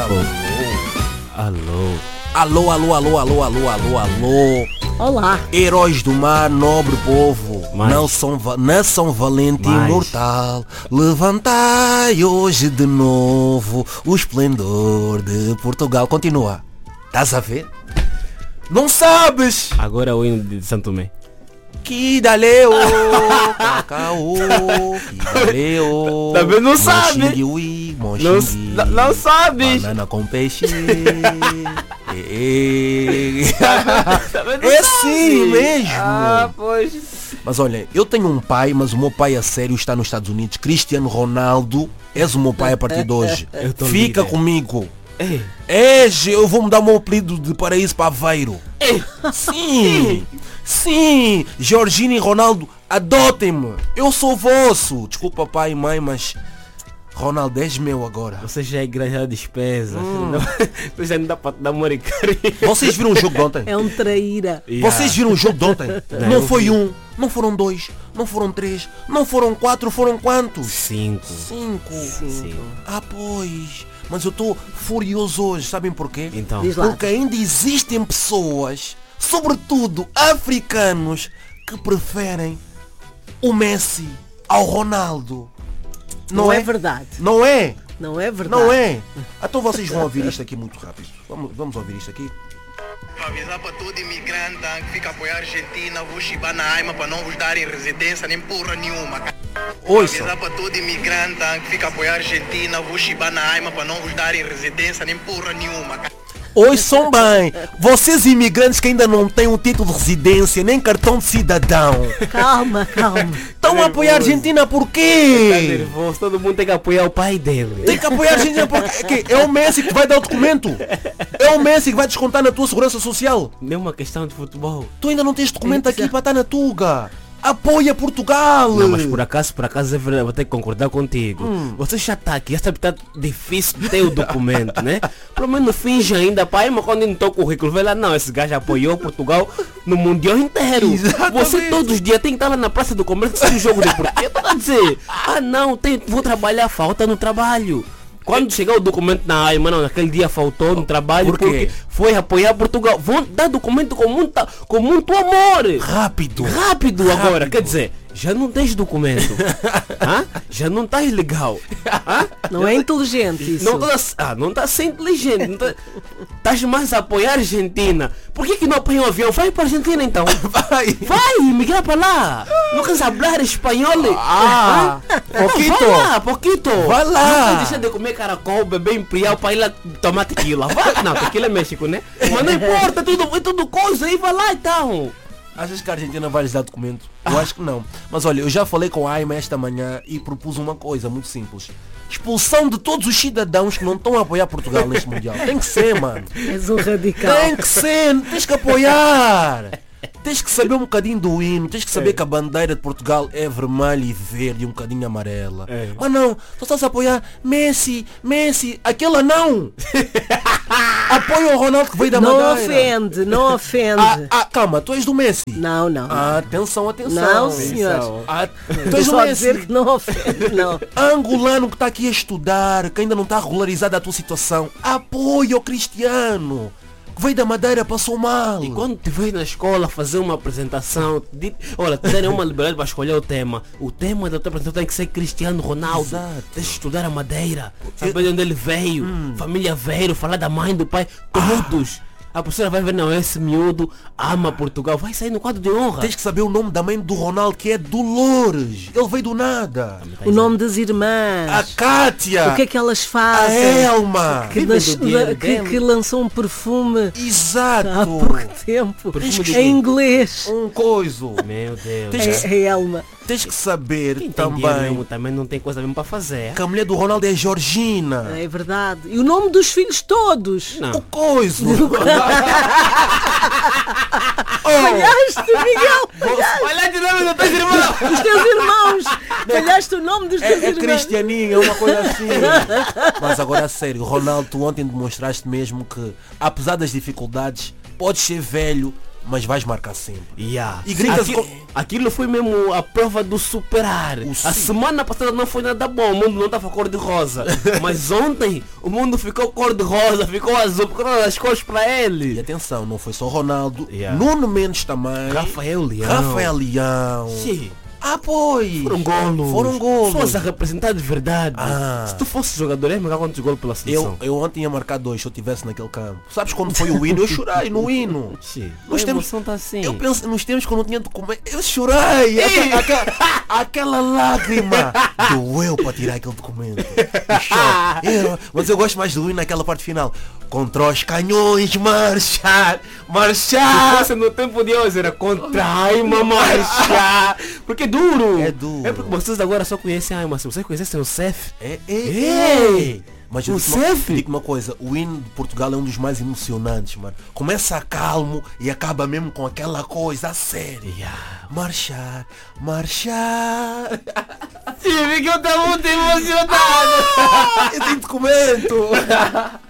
Alô, alô, alô, alô, alô, alô, alô. Olá. Heróis do mar, nobre povo, nação valente e imortal, levantai hoje de novo o esplendor de Portugal. Continua. Estás a ver? Não sabes? Agora é o hino de Santo Tomé. Que daleo, cacau, que daleo. Também não sabe. Não sabes. Banana com peixe. É sim mesmo. Ah, pois. Mas olha, eu tenho um pai, mas o meu pai a sério está nos Estados Unidos. Cristiano Ronaldo, és o meu pai a partir de hoje. Fica comigo. Eu vou mudar o meu apelido de Paraíso para Aveiro. Sim. Sim, Georgina e Ronaldo, adotem-me. Eu sou vosso. Desculpa pai e mãe, mas Ronaldo és meu agora. Você já é igreja da despesa. Você já não dá para dar amor e carinho. Vocês viram o jogo de ontem? É um traíra. Vocês viram o jogo de ontem? Não foi um, não foram dois, não foram três, não foram quatro, foram quantos? Cinco. Ah, pois. Mas eu estou furioso hoje, sabem porquê? Então. Diz lá. Porque ainda existem pessoas, sobretudo africanos, que preferem o Messi ao Ronaldo. Não é verdade. Não é? Não é verdade. Não é? Então vocês vão ouvir isto aqui muito rápido. Vamos ouvir isto aqui. Avisar para todo imigrante que fica a apoiar a Argentina, vou chibar na AIMA para não vos darem residência nem porra nenhuma. Ouçam. Avisar para todo imigrante que fica a apoiar a Argentina, vou chibar na AIMA para não vos darem residência nem porra nenhuma. Ouçam bem, vocês imigrantes que ainda não têm o título de residência nem cartão de cidadão, Calma. estão a apoiar a Argentina por Tá quê? nervoso, todo mundo tem que apoiar o pai dele. Tem que apoiar a Argentina porque é o Messi que vai dar o documento. É o Messi que vai descontar na tua segurança social. Nem uma questão de futebol. Tu ainda não tens documento aqui para estar na Tuga. Apoia Portugal. Não, mas por acaso é verdade, vou ter que concordar contigo. Você já está aqui, já sabe que está difícil ter o documento, né? Pelo menos finge ainda, pai, mas quando entrou o currículo, vê lá, não, esse gajo apoiou Portugal no Mundial inteiro. Exatamente. Você todos os dias tem que estar lá na Praça do Comércio assistir o jogo de Portugal. Eu tô a dizer, vou trabalhar, falta no trabalho. Quando chegar o documento na AIMA, não, naquele dia faltou no trabalho porque foi apoiar Portugal. Vão dar documento com muito amor. Rápido Agora, quer dizer, já não tens documento. Já não estás legal. Não é inteligente isso. Não está sendo inteligente. Estás mais a apoiar a Argentina. Por que não apoia um avião? Vai para a Argentina então. Vai, migrar para lá. Não queres falar espanhol? Pouquito. Vai lá. Não deixa de comer caracol, beber imperial para ir lá tomar tequila. Vai. Não, tequila é México, né? Mas não importa, é tudo coisa aí, vai lá então. Achas que a Argentina vai lhes dar documento? Eu acho que não. Mas olha, eu já falei com a AIMA esta manhã e propus uma coisa muito simples. Expulsão de todos os cidadãos que não estão a apoiar Portugal neste Mundial. Tem que ser, mano. És um radical. Tem que ser, tens que apoiar. Tens que saber um bocadinho do hino, tens que saber que a bandeira de Portugal é vermelha e verde e um bocadinho amarela. Mas não, tu estás a apoiar Messi, aquela não! Apoia o Ronaldo que veio da Madeira. Não ofende. Calma, tu és do Messi? Não. Atenção. Não, senhor. Tu és do Só Messi? dizer que não ofende, não. Angolano que está aqui a estudar, que ainda não está regularizada a tua situação, apoia o Cristiano. Veio da Madeira, passou mal. E quando te veio na escola fazer uma apresentação, olha, te deram uma liberdade para escolher o tema. O tema da tua apresentação tem que ser Cristiano Ronaldo. Exato. Tens de estudar a Madeira, saber de onde ele veio, família veio, falar da mãe, do pai, todos. A professora vai ver, não, esse miúdo ama Portugal, vai sair no quadro de honra. Tens que saber o nome da mãe do Ronaldo, que é Dolores. Ele veio do nada. O nome das irmãs. A Kátia. O que é que elas A fazem? Elma. Que lançou um perfume Exato. há pouco tempo. Perfume de Em quê? inglês. Um coiso. Meu Deus. Tens É Elma. Tens que saber Quem tem dinheiro também mesmo também não tem coisa mesmo para fazer. que a mulher do Ronaldo é Georgina. É verdade. E o nome dos filhos todos. Não. O coiso. Falhaste, Miguel. Olha de nome dos teus irmãos. Os teus irmãos. Falhaste o nome dos teus É irmãos. Cristianinho, é uma coisa assim. Mas agora a sério, Ronaldo, tu ontem demonstraste mesmo que, apesar das dificuldades, podes ser velho mas vais marcar sempre. Yeah. E gritas Aquilo foi mesmo a prova do superar. A sim. semana passada não foi nada bom, o mundo não estava cor de rosa. Mas ontem o mundo ficou cor de rosa, ficou azul, ficou todas as cores para E ele. atenção, não foi só Ronaldo, Yeah. Nuno Mendes também, Rafael Leão. Rafael Leão. Sim. Ah, pois! Foram golos. Pessoas a representar de verdade. Ah. Se tu fosse jogador, ia marcar quantos golos pela seleção? Eu ontem ia marcar 2 se eu estivesse naquele campo. Sabes quando foi o hino? Eu chorei no hino. Sim. Nós A temos- emoção tá assim. Eu penso nos tempos que eu não tinha documento. Eu chorei! Aquela lágrima! Doeu para tirar aquele documento. O choque. Mas eu gosto mais do hino naquela parte final. Contra os canhões, marchar! Se Marchar! fosse no tempo de hoje era contra a Aima marchar. Porque é duro. É duro. É porque vocês agora só conhecem a Aima. Se vocês conhecessem o CEF. Ei! Mas eu O digo uma- Cef? digo uma coisa, o hino de Portugal é um dos mais emocionantes, mano. Começa calmo e acaba mesmo com aquela coisa a sério. Marchar, marchar. Sim, porque eu tô muito emocionado. Eu tenho documento.